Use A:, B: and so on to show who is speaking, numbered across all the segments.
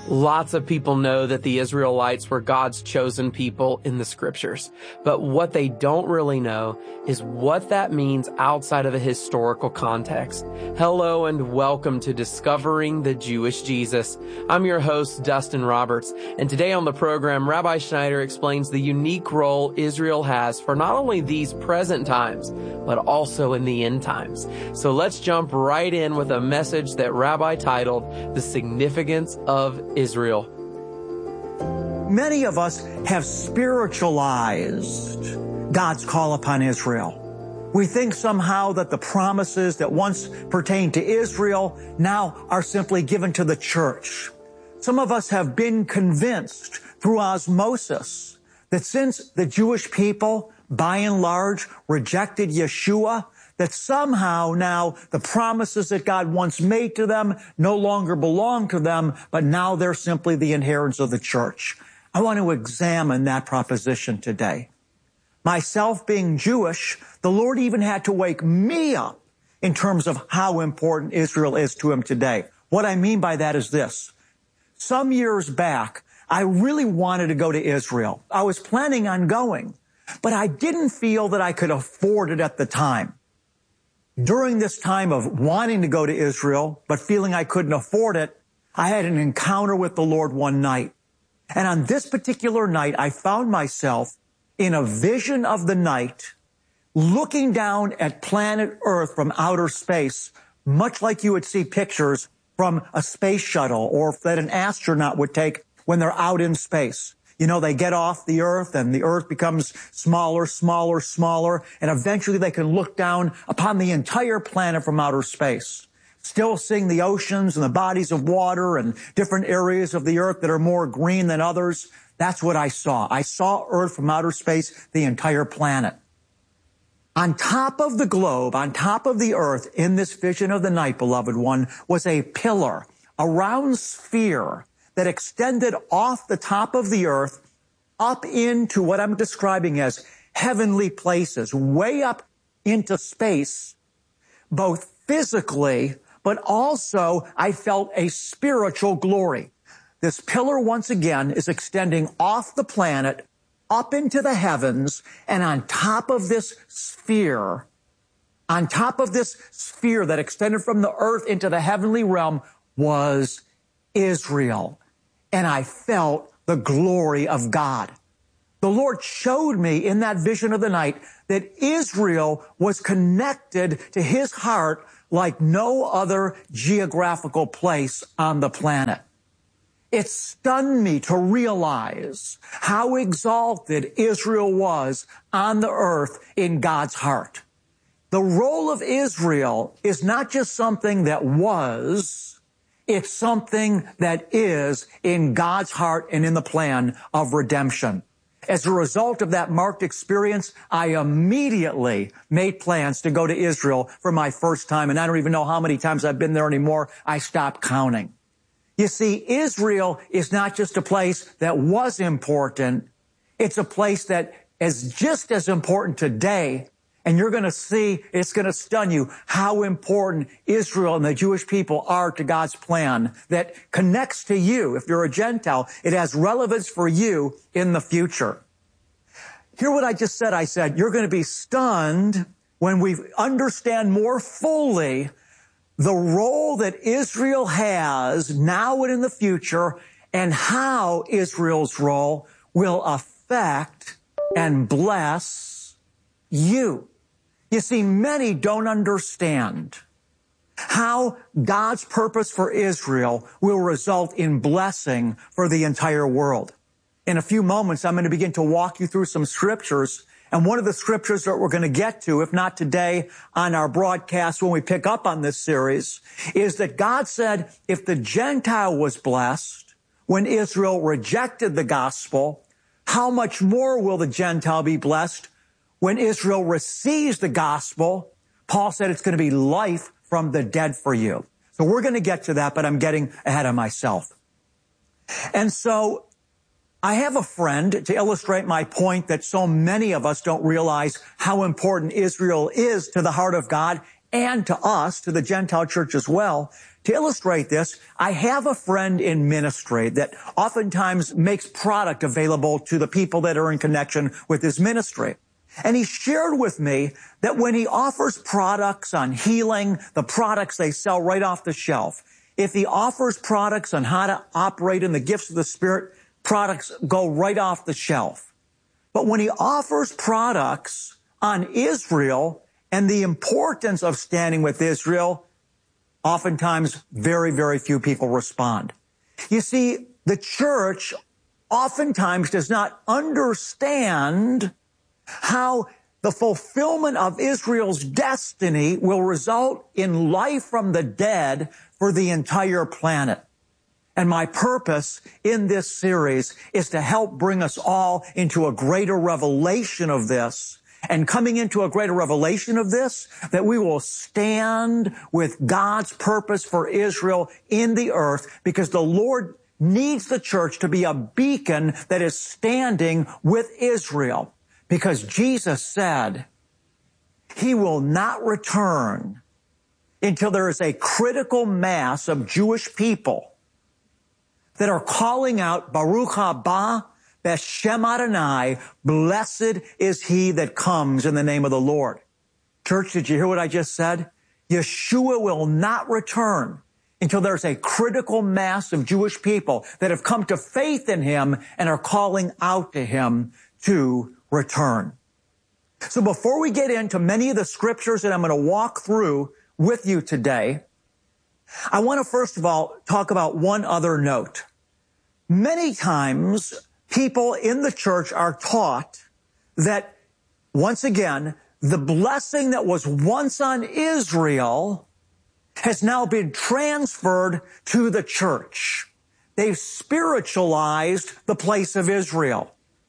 A: Lots of people know that the Israelites were God's chosen people in the scriptures, but what they don't really know is what that means outside of a historical context. Hello and welcome to Discovering the Jewish Jesus. I'm your host, Dustin Roberts, and today on the program, Rabbi Schneider explains the unique role Israel has for not only these present times, but also in the end times. So let's jump right in with a message that Rabbi titled, The Significance of Israel.
B: Many of us have spiritualized God's call upon Israel. We think somehow that the promises that once pertained to Israel now are simply given to the church. Some of us have been convinced through osmosis that since the Jewish people, by and large, rejected Yeshua, that somehow now the promises that God once made to them no longer belong to them, but now they're simply the inheritance of the church. I want to examine that proposition today. Myself being Jewish, the Lord even had to wake me up in terms of how important Israel is to him today. What I mean by that is this. Some years back, I really wanted to go to Israel. I was planning on going, but I didn't feel that I could afford it at the time. During this time of wanting to go to Israel, but feeling I couldn't afford it, I had an encounter with the Lord one night. And on this particular night, I found myself in a vision of the night, looking down at planet Earth from outer space, much like you would see pictures from a space shuttle or that an astronaut would take when they're out in space. You know, they get off the earth and the earth becomes smaller, smaller, smaller, and eventually they can look down upon the entire planet from outer space, still seeing the oceans and the bodies of water and different areas of the earth that are more green than others. That's what I saw. I saw Earth from outer space, the entire planet. On top of the globe, on top of the earth, in this vision of the night, beloved one, was a pillar, a round sphere that extended off the top of the earth up into what I'm describing as heavenly places, way up into space, both physically, but also I felt a spiritual glory. This pillar, once again, is extending off the planet, up into the heavens, and on top of this sphere that extended from the earth into the heavenly realm was Israel. And I felt the glory of God. The Lord showed me in that vision of the night that Israel was connected to his heart like no other geographical place on the planet. It stunned me to realize how exalted Israel was on the earth in God's heart. The role of Israel is not just something that was, it's something that is in God's heart and in the plan of redemption. As a result of that marked experience, I immediately made plans to go to Israel for my first time, and I don't even know how many times I've been there anymore. I stopped counting. You see, Israel is not just a place that was important. It's a place that is just as important today. And you're going to see, it's going to stun you how important Israel and the Jewish people are to God's plan that connects to you. If you're a Gentile, it has relevance for you in the future. Hear what I just said. I said, you're going to be stunned when we understand more fully the role that Israel has now and in the future and how Israel's role will affect and bless you. You see, many don't understand how God's purpose for Israel will result in blessing for the entire world. In a few moments, I'm going to begin to walk you through some scriptures. And one of the scriptures that we're going to get to, if not today on our broadcast when we pick up on this series, is that God said if the Gentile was blessed when Israel rejected the gospel, how much more will the Gentile be blessed when Israel receives the gospel? Paul said it's going to be life from the dead for you. So we're going to get to that, but I'm getting ahead of myself. And so I have a friend to illustrate my point that so many of us don't realize how important Israel is to the heart of God and to us, to the Gentile church as well. To illustrate this, I have a friend in ministry that oftentimes makes product available to the people that are in connection with his ministry. And he shared with me that when he offers products on healing, the products they sell right off the shelf, if he offers products on how to operate in the gifts of the Spirit, products go right off the shelf. But when he offers products on Israel and the importance of standing with Israel, oftentimes very, very few people respond. You see, the church oftentimes does not understand how the fulfillment of Israel's destiny will result in life from the dead for the entire planet. And my purpose in this series is to help bring us all into a greater revelation of this. And coming into a greater revelation of this, that we will stand with God's purpose for Israel in the earth, because the Lord needs the church to be a beacon that is standing with Israel. Because Jesus said he will not return until there is a critical mass of Jewish people that are calling out, Baruch haba b'shem Adonai, blessed is he that comes in the name of the Lord. Church, did you hear what I just said? Yeshua will not return until there's a critical mass of Jewish people that have come to faith in him and are calling out to him to return. So before we get into many of the scriptures that I'm going to walk through with you today, I want to first of all talk about one other note. Many times people in the church are taught that, once again, the blessing that was once on Israel has now been transferred to the church. They've spiritualized the place of Israel.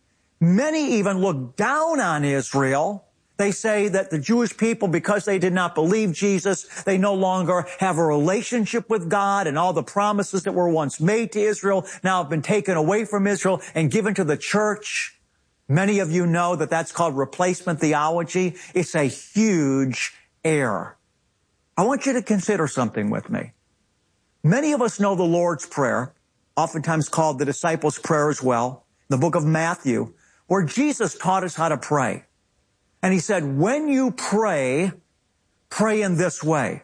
B: Many even look down on Israel. They say that the Jewish people, because they did not believe Jesus, they no longer have a relationship with God, and all the promises that were once made to Israel now have been taken away from Israel and given to the church. Many of you know that that's called replacement theology. It's a huge error. I want you to consider something with me. Many of us know the Lord's Prayer, oftentimes called the disciples' prayer as well, the book of Matthew, where Jesus taught us how to pray. And he said, when you pray, pray in this way.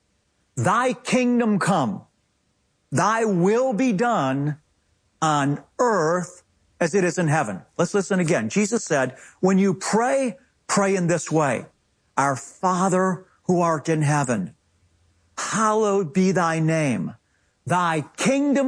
B: Thy kingdom come, thy will be done on earth as it is in heaven. Let's listen again. Jesus said, when you pray, pray in this way. Our Father who art in heaven, hallowed be thy name. Thy kingdom